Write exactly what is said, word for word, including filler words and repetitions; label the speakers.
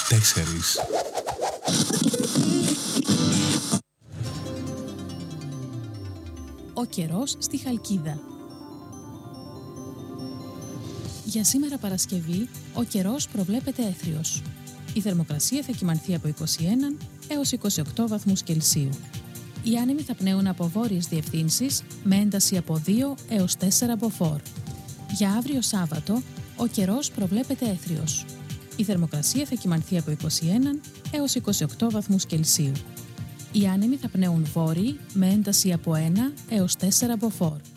Speaker 1: τέσσερις.
Speaker 2: Ο καιρός στη Χαλκίδα. Για σήμερα Παρασκευή, ο καιρός προβλέπεται έθριος. Η θερμοκρασία θα κυμανθεί από είκοσι ένα έως είκοσι οκτώ βαθμούς Κελσίου. Οι άνεμοι θα πνέουν από βόρειες διευθύνσεις με ένταση από δύο έως τέσσερα μποφόρ. Για αύριο Σάββατο, ο καιρός προβλέπεται έθριος. Η θερμοκρασία θα κυμανθεί από είκοσι ένα έως είκοσι οκτώ βαθμούς Κελσίου. Οι άνεμοι θα πνέουν βόρειοι με ένταση από ένα έως τέσσερα μποφόρ.